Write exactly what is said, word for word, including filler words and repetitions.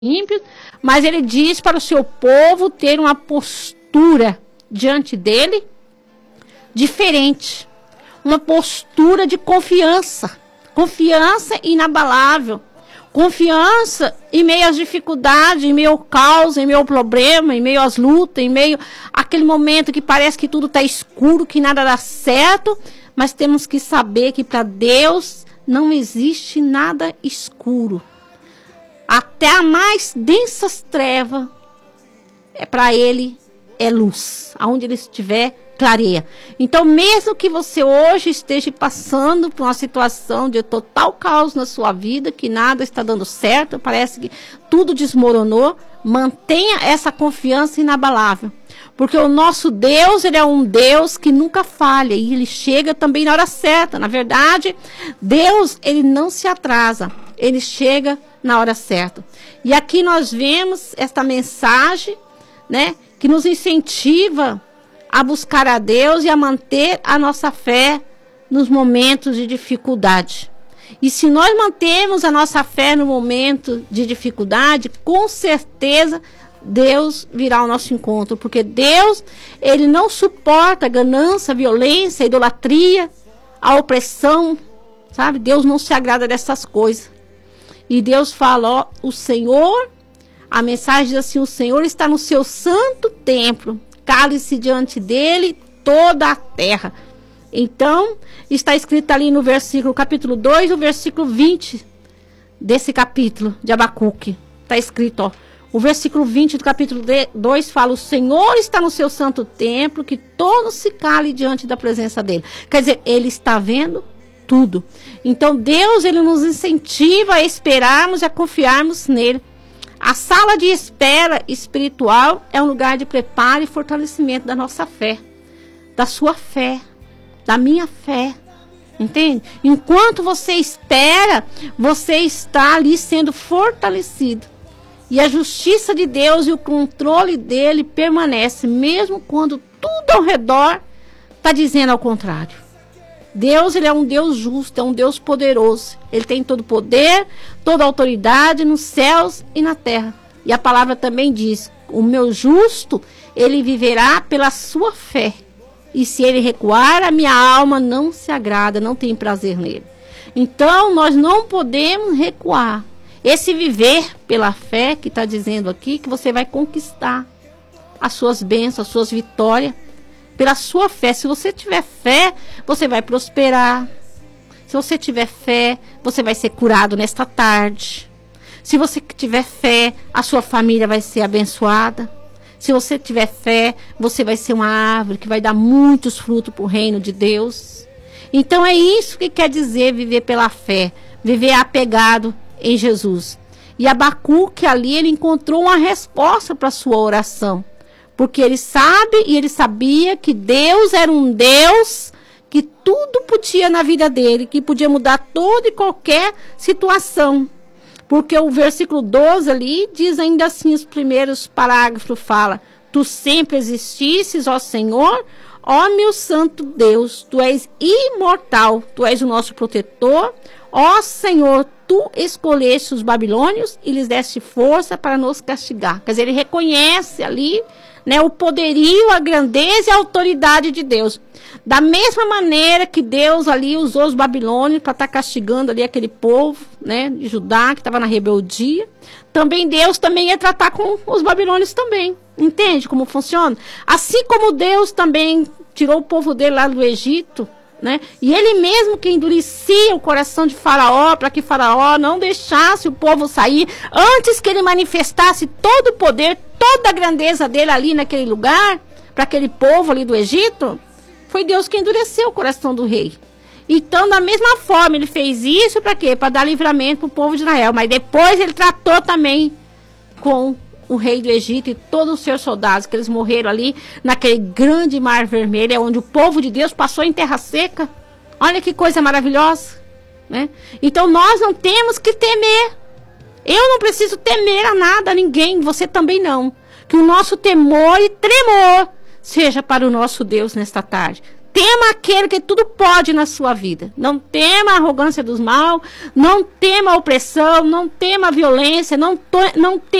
ímpios, mas ele diz para o seu povo ter uma postura diante dele diferente, uma postura de confiança, confiança inabalável, confiança em meio às dificuldades, em meio ao caos, em meio ao problema, em meio às lutas, em meio àquele momento que parece que tudo está escuro, que nada dá certo, mas temos que saber que para Deus não existe nada escuro. Até a mais densas trevas, é para ele é luz. Aonde ele estiver, clareia. Então, mesmo que você hoje esteja passando por uma situação de total caos na sua vida, que nada está dando certo, parece que tudo desmoronou, mantenha essa confiança inabalável. Porque o nosso Deus, ele é um Deus que nunca falha, e ele chega também na hora certa. Na verdade, Deus, ele não se atrasa, ele chega na hora certa. E aqui nós vemos esta mensagem, né, que nos incentiva a buscar a Deus e a manter a nossa fé nos momentos de dificuldade. E se nós mantemos a nossa fé no momento de dificuldade, com certeza Deus virá ao nosso encontro, porque Deus, ele não suporta a ganância, a violência, a idolatria, a opressão, sabe? Deus não se agrada dessas coisas. E Deus fala, ó, o Senhor, a mensagem diz assim, o Senhor está no seu santo templo, cale-se diante dele toda a terra. Então, está escrito ali no versículo, capítulo dois, o versículo vinte desse capítulo de Abacuque. Está escrito, ó, o versículo vinte do capítulo dois fala, o Senhor está no seu santo templo, que todos se calem diante da presença dele. Quer dizer, ele está vendo tudo. Então, Deus, ele nos incentiva a esperarmos e a confiarmos nele. A sala de espera espiritual é um lugar de preparo e fortalecimento da nossa fé, da sua fé, da minha fé, entende? Enquanto você espera, você está ali sendo fortalecido. E a justiça de Deus e o controle dele permanece, mesmo quando tudo ao redor está dizendo ao contrário. Deus, ele é um Deus justo, é um Deus poderoso. Ele tem todo o poder, toda a autoridade nos céus e na terra. E a palavra também diz, o meu justo, ele viverá pela sua fé. E se ele recuar, a minha alma não se agrada, não tem prazer nele. Então, nós não podemos recuar. Esse viver pela fé, que está dizendo aqui, que você vai conquistar as suas bênçãos, as suas vitórias, pela sua fé. Se você tiver fé, você vai prosperar. Se você tiver fé, você vai ser curado nesta tarde. Se você tiver fé, a sua família vai ser abençoada. Se você tiver fé, você vai ser uma árvore que vai dar muitos frutos para o reino de Deus. Então é isso que quer dizer viver pela fé. Viver apegado em Jesus. E Abacuque ali, ele encontrou uma resposta para a sua oração. Porque ele sabe e ele sabia que Deus era um Deus que tudo podia na vida dele, que podia mudar toda e qualquer situação. Porque o versículo doze ali diz ainda assim, os primeiros parágrafos fala, tu sempre existisses, ó Senhor, ó meu santo Deus, tu és imortal, tu és o nosso protetor, ó Senhor, tu escolheste os babilônios e lhes deste força para nos castigar. Quer dizer, ele reconhece ali, né, o poderio, a grandeza e a autoridade de Deus. Da mesma maneira que Deus ali usou os babilônios para estar tá castigando ali aquele povo, né, de Judá, que estava na rebeldia, também Deus também ia tratar com os babilônios também. Entende como funciona? Assim como Deus também tirou o povo dele lá do Egito, né, e ele mesmo que endurecia o coração de Faraó, para que Faraó não deixasse o povo sair, antes que ele manifestasse todo o poder, toda a grandeza dele ali naquele lugar, para aquele povo ali do Egito, foi Deus que endureceu o coração do rei. Então, da mesma forma, ele fez isso para quê? Para dar livramento para o povo de Israel. Mas depois ele tratou também com o rei do Egito e todos os seus soldados, que eles morreram ali naquele grande mar vermelho, onde o povo de Deus passou em terra seca. Olha que coisa maravilhosa, né? Então, nós não temos que temer. Eu não preciso temer a nada, a ninguém, você também não. Que o nosso temor e tremor seja para o nosso Deus nesta tarde. tema aquele que tudo pode na sua vida. Não tema a arrogância dos maus, não tema a opressão, não tema a violência, não, to, não